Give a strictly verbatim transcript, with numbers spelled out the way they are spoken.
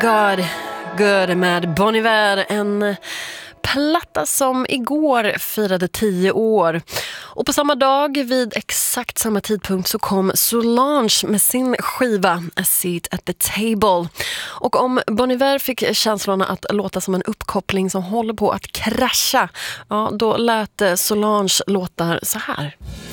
God, good med Bon Iver, en platta som igår firade tio år. Och på samma dag, vid exakt samma tidpunkt, så kom Solange med sin skiva A Seat at the Table. Och om Bon Iver fick känslorna att låta som en uppkoppling som håller på att krascha, ja, då lät Solange låtar så här.